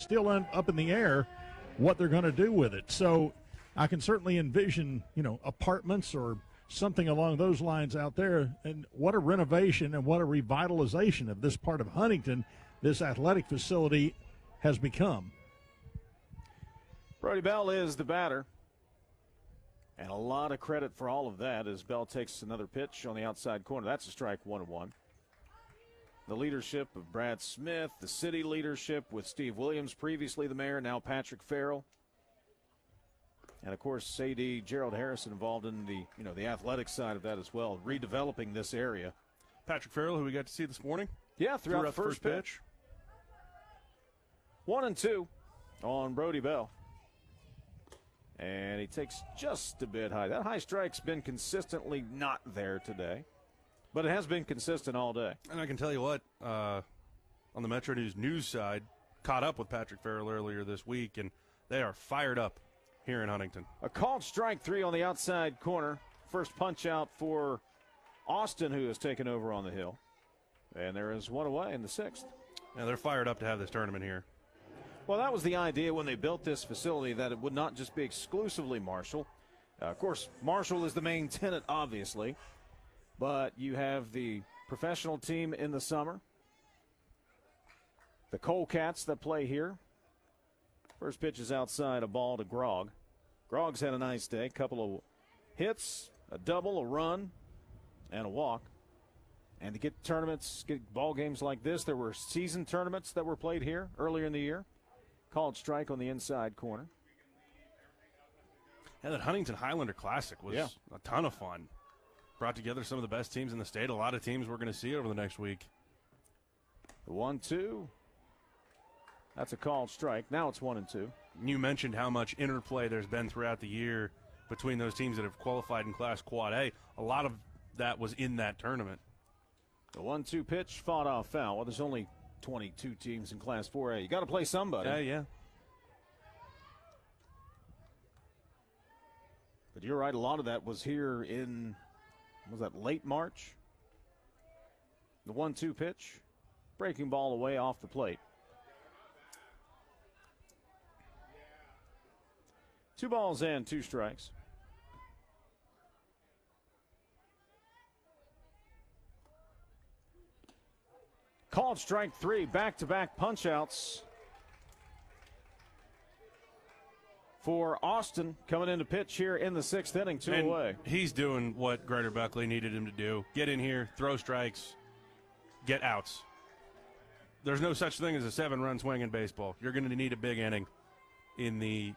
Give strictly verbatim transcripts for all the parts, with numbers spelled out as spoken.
still in, up in the air what they're going to do with it. So I can certainly envision, you know, apartments or something along those lines out there. And what a renovation and what a revitalization of this part of Huntington, this athletic facility, has become. Brody Bell is the batter. And a lot of credit for all of that as Bell takes another pitch on the outside corner. That's a strike, one and one. The leadership of Brad Smith, the city leadership with Steve Williams, previously the mayor, now Patrick Farrell. And, of course, A D Gerald Harrison involved in the, you know, the athletic side of that as well, redeveloping this area. Patrick Farrell, who we got to see this morning. Yeah, throughout threw the first, first pitch. pitch. One and two on Brody Bell. And he takes just a bit high. That high strike's been consistently not there today, but it has been consistent all day. And I can tell you what, uh, on the Metro News news side, caught up with Patrick Farrell earlier this week, and they are fired up here in Huntington. A called strike three on the outside corner. First punch out for Austin, who has taken over on the hill. And there is one away in the sixth. Yeah, they're fired up to have this tournament here. Well, that was the idea when they built this facility, that it would not just be exclusively Marshall. Uh, of course, Marshall is the main tenant, obviously. But you have the professional team in the summer. The Cole Cats that play here. First pitch is outside, a ball to Grog. Grog's had a nice day. Couple of hits, a double, a run, and a walk. And to get tournaments, get ball games like this, there were season tournaments that were played here earlier in the year. Called strike on the inside corner. Yeah, that Huntington Highlander Classic was yeah. a ton of fun. Brought together some of the best teams in the state. A lot of teams we're going to see over the next week. The one two. That's a called strike. Now it's one and two. You mentioned how much interplay there's been throughout the year between those teams that have qualified in Class Quad A. A lot of that was in that tournament. The one two pitch fought off foul. Well, there's only twenty-two teams in Class four A. You got to play somebody. Yeah, yeah. But you're right, a lot of that was here in, was that late March? The one two pitch. Breaking ball away off the plate. Two balls and two strikes. Called strike three, back-to-back punch-outs for Austin coming into pitch here in the sixth inning, two and away. He's doing what Greater Buckley needed him to do. Get in here, throw strikes, get outs. There's no such thing as a seven-run swing in baseball. You're going to need a big inning in the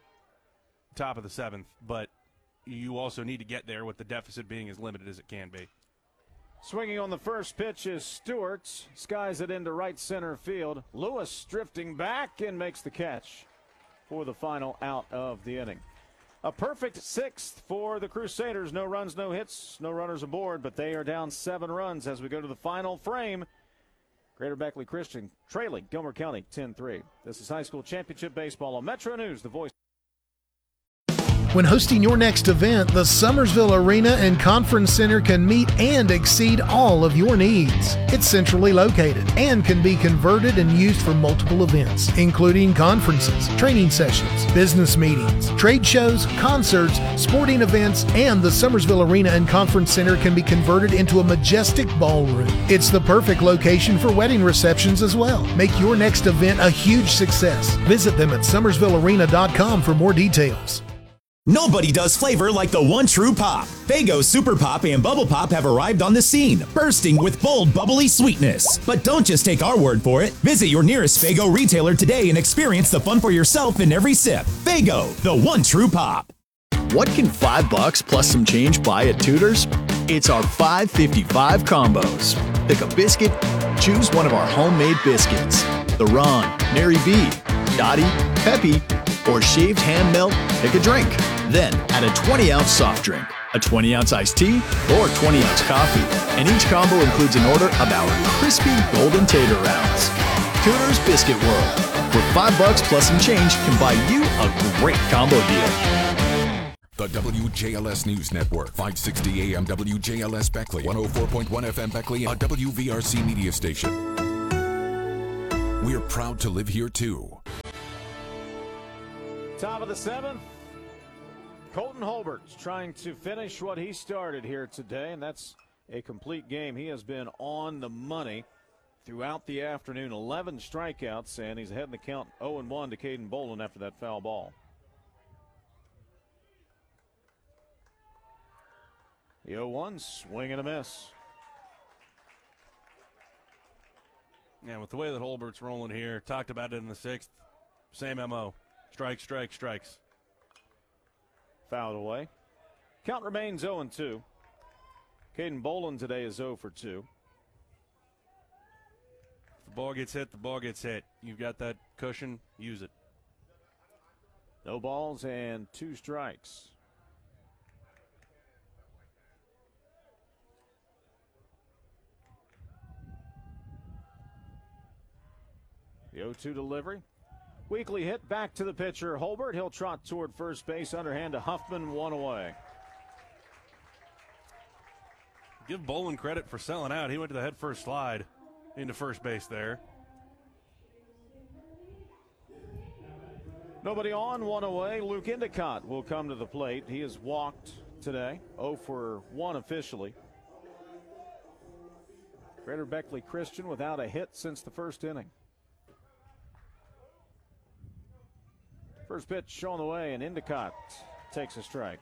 top of the seventh, but you also need to get there with the deficit being as limited as it can be. Swinging on the first pitch is Stewart. Skies it into right center field. Lewis drifting back and makes the catch for the final out of the inning. A perfect sixth for the Crusaders. No runs, no hits, no runners aboard, but they are down seven runs as we go to the final frame. Greater Beckley Christian trailing Gilmer County ten three. This is high school championship baseball on Metro News, the voice. When hosting your next event, the Summersville Arena and Conference Center can meet and exceed all of your needs. It's centrally located and can be converted and used for multiple events, including conferences, training sessions, business meetings, trade shows, concerts, sporting events, and the Summersville Arena and Conference Center can be converted into a majestic ballroom. It's the perfect location for wedding receptions as well. Make your next event a huge success. Visit them at summersville arena dot com for more details. Nobody does flavor like the one true pop. Faygo Super Pop and Bubble Pop have arrived on the scene, bursting with bold, bubbly sweetness. But don't just take our word for it. Visit your nearest Faygo retailer today and experience the fun for yourself in every sip. Faygo, the one true pop. What can five bucks plus some change buy at Tudor's? It's our five fifty-five combos. Pick a biscuit, choose one of our homemade biscuits. The Ron, Mary B, Dottie, Peppy, or shaved ham melt, pick a drink. Then add a twenty ounce soft drink, a twenty ounce iced tea, or twenty ounce coffee. And each combo includes an order of our crispy golden tater rounds. Tudor's Biscuit World, where five bucks plus some change can buy you a great combo deal. The W J L S News Network, five sixty A M W J L S Beckley, one oh four point one F M Beckley, a W V R C media station. We're proud to live here too. Top of the seventh. Colton Holbert's trying to finish what he started here today, and that's a complete game. He has been on the money throughout the afternoon. eleven strikeouts, and he's ahead in the count oh and one to Caden Boland after that foul ball. The oh one, swing and a miss. Yeah, with the way that Holbert's rolling here, talked about it in the sixth, same M O. Strike, strike, strikes. Fouled away. Count remains oh and two. Caden Boland today is oh for two. If the ball gets hit, the ball gets hit. You've got that cushion, use it. No balls and two strikes. The oh two delivery. Weekly hit back to the pitcher, Holbert. He'll trot toward first base, underhand to Huffman, one away. Give Boland credit for selling out. He went to the head first slide into first base there. Nobody on, one away. Luke Endicott will come to the plate. He has walked today, oh for one officially. Greater Beckley Christian without a hit since the first inning. First pitch on the way, and Endicott takes a strike.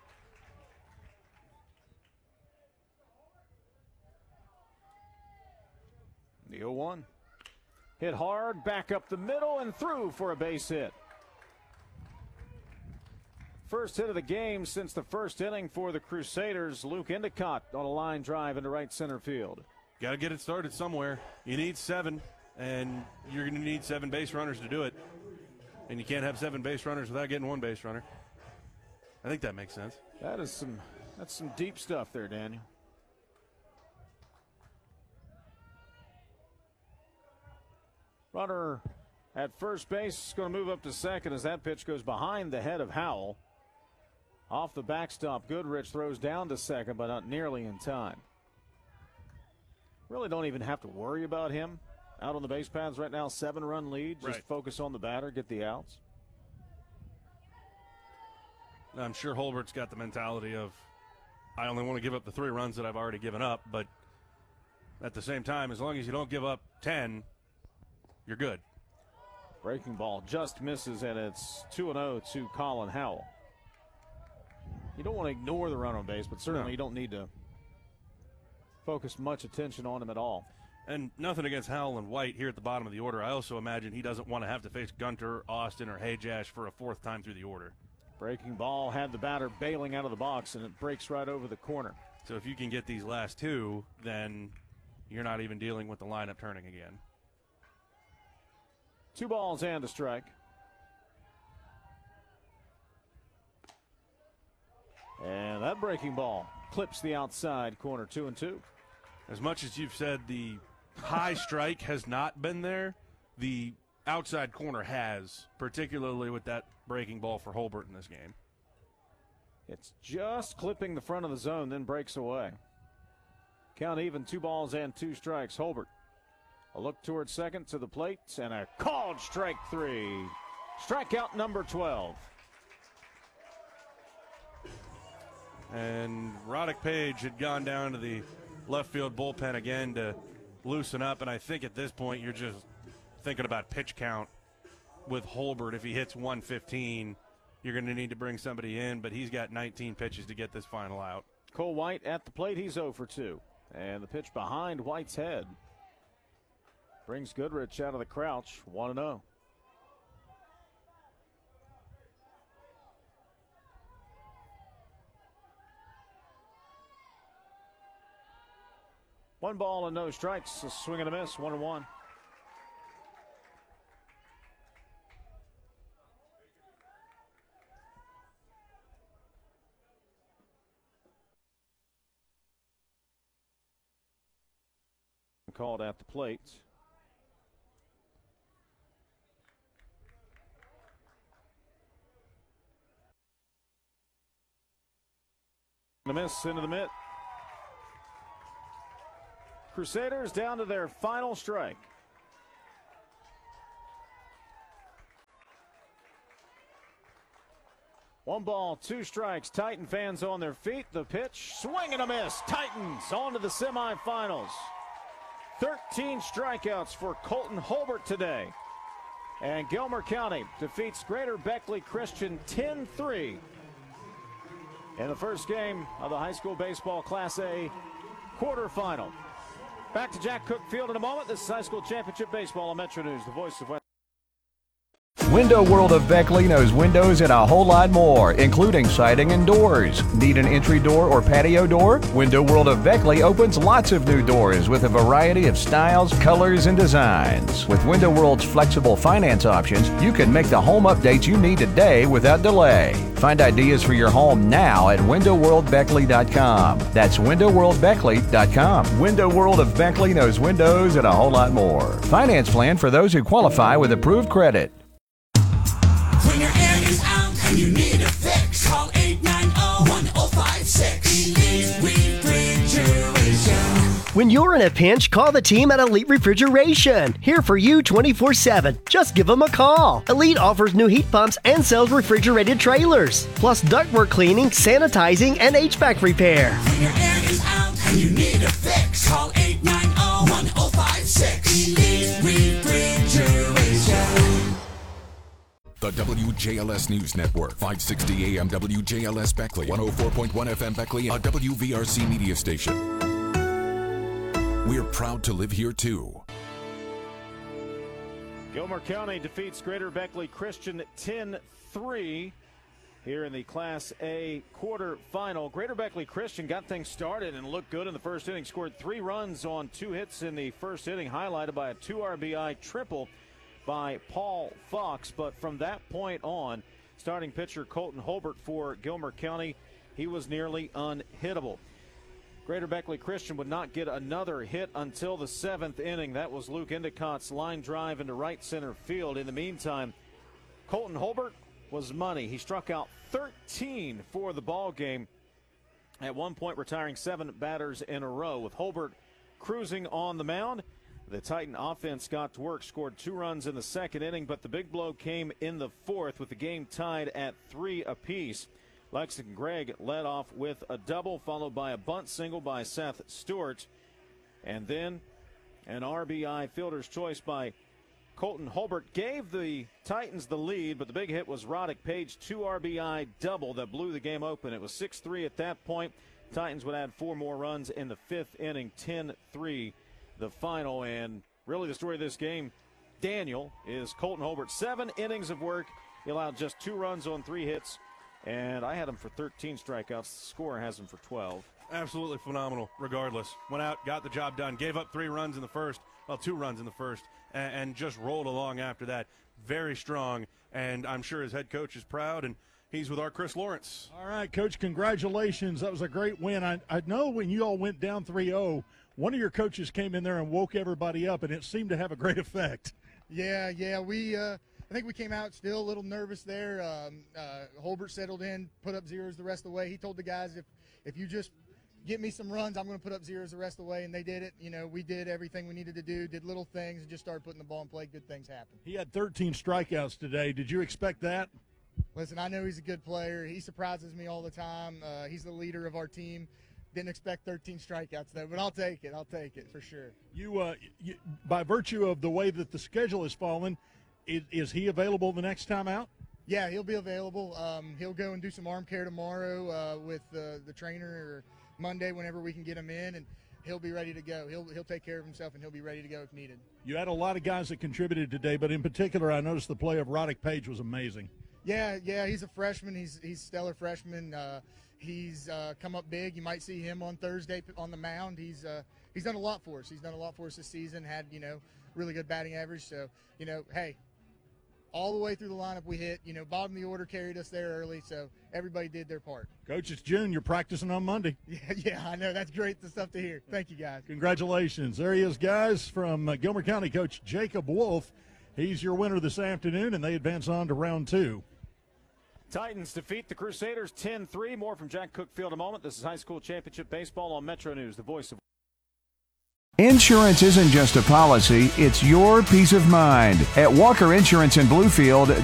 The oh one. Hit hard, back up the middle, and through for a base hit. First hit of the game since the first inning for the Crusaders. Luke Endicott on a line drive into right center field. Got to get it started somewhere. You need seven, and you're going to need seven base runners to do it. And you can't have seven base runners without getting one base runner. I think that makes sense. That is some, that's some deep stuff there, Daniel. Runner at first base is going to move up to second as that pitch goes behind the head of Howell. Off the backstop, Goodrich throws down to second, but not nearly in time. Really don't even have to worry about him. Out on the base paths right now, seven-run lead. Just right. Focus on the batter, get the outs. I'm sure Holbert's got the mentality of, I only want to give up the three runs that I've already given up, but at the same time, as long as you don't give up ten, you're good. Breaking ball just misses, and it's two and oh to Colin Howell. You don't want to ignore the run on base, but certainly No. you don't need to focus much attention on him at all. And nothing against Howell and White here at the bottom of the order. I also imagine he doesn't want to have to face Gunter, Austin, or Hajash for a fourth time through the order. Breaking ball had the batter bailing out of the box, and it breaks right over the corner. So if you can get these last two, then you're not even dealing with the lineup turning again. Two balls and a strike. And that breaking ball clips the outside corner, two and two. As much as you've said the high strike has not been there, the outside corner has, particularly with that breaking ball for Holbert in this game. It's just clipping the front of the zone, then breaks away. Count even, two balls and two strikes. Holbert, a look towards second to the plate, and a called strike three. Strikeout number twelve. And Roddick Page had gone down to the left field bullpen again to loosen up, and I think at this point you're just thinking about pitch count with Holbert. If he hits one fifteen, you're going to need to bring somebody in, but he's got nineteen pitches to get this final out. Cole White at the plate, he's oh for two. And the pitch behind White's head brings Goodrich out of the crouch, one and oh. One ball and no strikes, a swing and a miss, one and one. Called at the plate. A miss into the mitt. Crusaders down to their final strike. One ball, two strikes. Titan fans on their feet. The pitch, swing and a miss. Titans on to the semifinals. thirteen strikeouts for Colton Holbert today. And Gilmer County defeats Greater Beckley Christian ten three in the first game of the high school baseball Class A quarterfinal. Back to Jack Cook Field in a moment. This is High School Championship Baseball on Metro News, the voice of West. Window World of Beckley knows windows and a whole lot more, including siding and doors. Need an entry door or patio door? Window World of Beckley opens lots of new doors with a variety of styles, colors, and designs. With Window World's flexible finance options, you can make the home updates you need today without delay. Find ideas for your home now at window world beckley dot com. That's window world beckley dot com. Window World of Beckley knows windows and a whole lot more. Finance plan for those who qualify with approved credit. When your air is out and you need a fix, call eight nine zero, one zero five six. Elite Refrigeration. When you're in a pinch, call the team at Elite Refrigeration. Here for you twenty-four seven. Just give them a call. Elite offers new heat pumps and sells refrigerated trailers, plus ductwork cleaning, sanitizing, and H V A C repair. When your air is out and you need a fix, call eight nine zero, one zero five six. Elite Refrigeration. The W J L S News Network, five sixty A M W J L S Beckley, one oh four point one F M Beckley, a W V R C media station. We're proud to live here, too. Gilmer County defeats Greater Beckley Christian ten three here in the Class A quarterfinal. Greater Beckley Christian got things started and looked good in the first inning, scored three runs on two hits in the first inning, highlighted by a two R B I triple by Paul Fox. But from that point on, starting pitcher Colton Holbert for Gilmer County, he was nearly unhittable. Greater Beckley Christian would not get another hit until the seventh inning. That was Luke Endicott's line drive into right center field. In the meantime, Colton Holbert was money. He struck out thirteen for the ball game, at one point retiring seven batters in a row. With Holbert cruising on the mound, the Titan offense got to work, scored two runs in the second inning, but the big blow came in the fourth with the game tied at three apiece. Lexington Gregg led off with a double, followed by a bunt single by Seth Stewart, and then an R B I fielder's choice by Colton Holbert gave the Titans the lead, but the big hit was Roddick Page, two R B I double that blew the game open. It was six three at that point. Titans would add four more runs in the fifth inning, ten three the final. And really the story of this game, Daniel, is Colton Holbert. Seven innings of work. He allowed just two runs on three hits, and I had him for thirteen strikeouts. The scorer has him for twelve. Absolutely phenomenal, regardless. Went out, got the job done, gave up three runs in the first, well, two runs in the first, and, and just rolled along after that. Very strong, and I'm sure his head coach is proud, and he's with our Chris Lawrence. All right, Coach, congratulations. That was a great win. I, I know when you all went down three oh, one of your coaches came in there and woke everybody up, and it seemed to have a great effect. Yeah, yeah, we uh, I think we came out still a little nervous there. Um, uh, Holbert settled in, put up zeros the rest of the way. He told the guys, if if you just get me some runs, I'm going to put up zeros the rest of the way, and they did it. You know, we did everything we needed to do, did little things, and just started putting the ball in play. Good things happen. He had thirteen strikeouts today. Did you expect that? Listen, I know he's a good player. He surprises me all the time. Uh, he's the leader of our team. Didn't expect thirteen strikeouts, though, but I'll take it. I'll take it for sure. You, uh, you by virtue of the way that the schedule has fallen, is, is he available the next time out? Yeah, he'll be available. Um, he'll go and do some arm care tomorrow uh, with uh, the trainer, or Monday whenever we can get him in, and he'll be ready to go. He'll he'll take care of himself, and he'll be ready to go if needed. You had a lot of guys that contributed today, but in particular, I noticed the play of Roddick Page was amazing. Yeah, yeah, he's a freshman. He's he's a stellar freshman. Uh, he's uh, come up big. You might see him on Thursday on the mound. He's uh, he's done a lot for us. He's done a lot for us this season. Had you know really good batting average. So you know, hey, all the way through the lineup we hit. You know, bottom of the order carried us there early. So everybody did their part. Coach, it's June. You're practicing on Monday. Yeah, yeah, I know. That's great stuff to hear. Thank you, guys. Congratulations. There he is, guys, from uh, Gilmer County coach Jacob Wolf. He's your winner this afternoon, and they advance on to round two. Titans defeat the Crusaders ten three. More from Jack Cook Field in a moment. This is High School Championship Baseball on Metro News, the voice of. Insurance isn't just a policy, it's your peace of mind. At Walker Insurance in Bluefield,